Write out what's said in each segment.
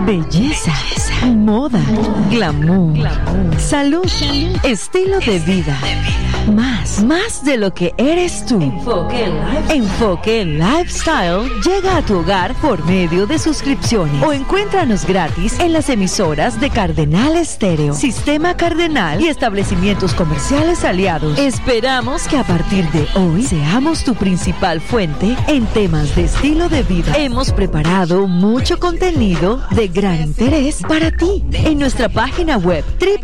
Belleza, moda, glamour, salud, estilo de vida. Más de lo que eres tú. Enfoque Lifestyle llega a tu hogar por medio de suscripciones o encuéntranos gratis en las emisoras de Cardenal Estéreo, Sistema Cardenal y establecimientos comerciales aliados. Esperamos que a partir de hoy seamos tu principal fuente en temas de estilo de vida. Hemos preparado mucho contenido de gran interés para ti en nuestra página web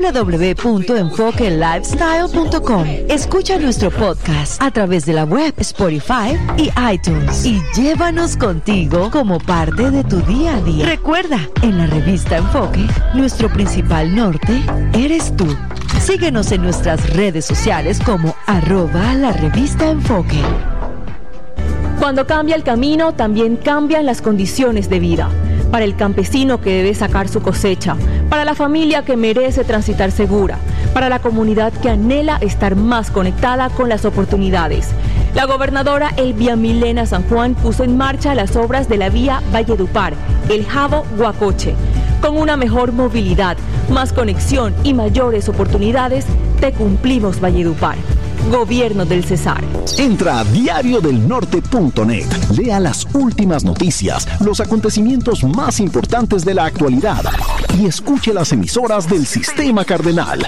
www.enfoquelifestyle.com. Escucha nuestro podcast a través de la web, Spotify y iTunes y llévanos contigo como parte de tu día a día. Recuerda, en la revista Enfoque, nuestro principal norte eres tú. Síguenos en nuestras redes sociales como @la revista Enfoque. Cuando cambia el camino, también cambian las condiciones de vida. Para el campesino que debe sacar su cosecha, para la familia que merece transitar segura, para la comunidad que anhela estar más conectada con las oportunidades. La gobernadora Elvia Milena San Juan puso en marcha las obras de la vía Valledupar, El Jabo-Guacoche. Con una mejor movilidad, más conexión y mayores oportunidades, te cumplimos Valledupar. Gobierno del Cesar. Entra a diariodelnorte.net. Lea las últimas noticias, los acontecimientos más importantes de la actualidad y escuche las emisoras del Sistema Cardenal.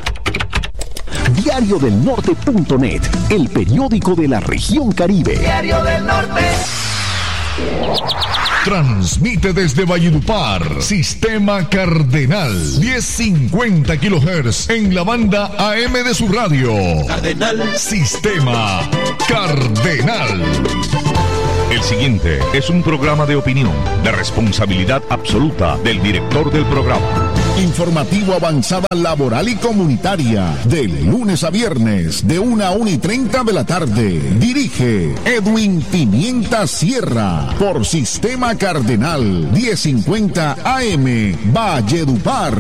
Diariodelnorte.net, el periódico de la región Caribe. Diario del Norte. Transmite desde Valledupar, Sistema Cardenal, 1050 kHz en la banda AM de su radio. Cardenal. Sistema Cardenal. El siguiente es un programa de opinión, de responsabilidad absoluta del director del programa. Informativo Avanzada Laboral y Comunitaria, de lunes a viernes, de 1 a 1:30 de la tarde. Dirige Edwin Pimienta Sierra, por Sistema Cardenal, 1050 AM, Valledupar.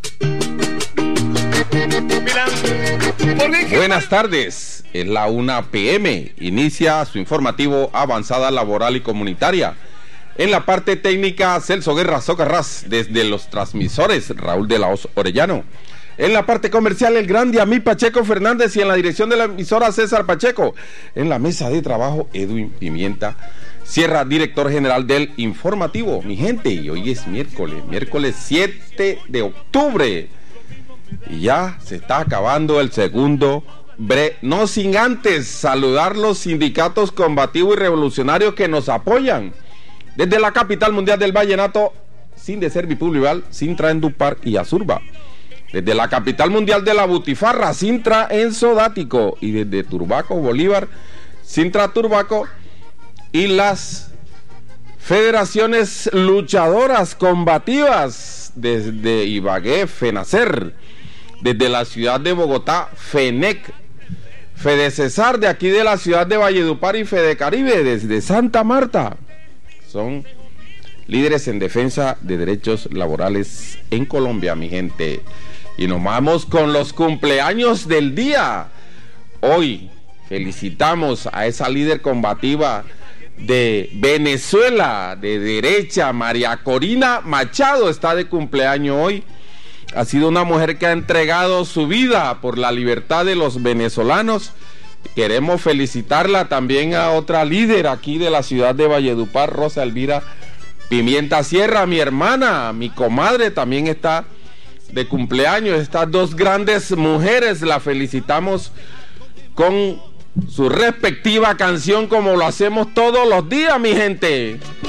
Buenas tardes, es la 1 p.m. Inicia su informativo Avanzada Laboral y Comunitaria. En la parte técnica, Celso Guerra Socarrás, desde los transmisores, Raúl de la Hoz Orellano. En la parte comercial, el gran Diamí Pacheco Fernández, y en la dirección de la emisora, César Pacheco. En la mesa de trabajo, Edwin Pimienta Sierra, director general del informativo. Mi gente, y hoy es miércoles 7 de octubre. Y ya se está acabando el segundo no sin antes saludar los sindicatos combativos y revolucionarios que nos apoyan. Desde la capital mundial del vallenato, Sin Servipublival, Sintra Endupar y Azurba. Desde la capital mundial de la butifarra, Sintra Ensodático. Y desde Turbaco, Bolívar, Sintra Turbaco. Y las federaciones luchadoras combativas, desde Ibagué, FENACER. Desde la ciudad de Bogotá, FENEC. FEDECESAR, de aquí de la ciudad de Valledupar, y FEDECaribe, desde Santa Marta. Son líderes en defensa de derechos laborales en Colombia, mi gente. Y nos vamos con los cumpleaños del día. Hoy felicitamos a esa líder combativa de Venezuela, de derecha, María Corina Machado, está de cumpleaños hoy. Ha sido una mujer que ha entregado su vida por la libertad de los venezolanos. Queremos felicitarla también a otra líder aquí de la ciudad de Valledupar, Rosa Elvira Pimienta Sierra, mi hermana, mi comadre, también está de cumpleaños. Estas dos grandes mujeres la felicitamos con su respectiva canción, como lo hacemos todos los días, mi gente.